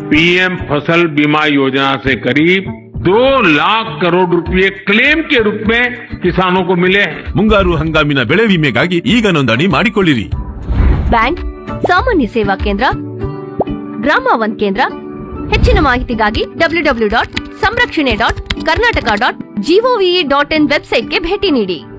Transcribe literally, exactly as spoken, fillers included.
PM फसल बीमा योजना से करीब दो लाख करोड़ रुपए क्लेम के रूप में किसानों को मिले हैं। ಮುಂಗಾರು ಹಂಗಾಮಿನ ಬೆಳೆ ವಿಮೆಗಾಗಿ ಈಗ ನೋಂದಣಿ ಮಾಡಿಕೊಳ್ಳಿರಿ. ಬ್ಯಾಂಕ್, ಸಾಮಾನ್ಯ ಸೇವಾ ಕೇಂದ್ರ, ಗ್ರಾಮ ಒನ್ ಕೇಂದ್ರ. ಹೆಚ್ಚಿನ ಮಾಹಿತಿಗಾಗಿ ಡಬ್ಲ್ಯೂ ಡಬ್ಲ್ಯೂ ಡಾಟ್ ಸಂರಕ್ಷಣೆ dot Karnataka dot gov dot in ವೆಬ್ಸೈಟ್ಗೆ ಭೇಟಿ ನೀಡಿ.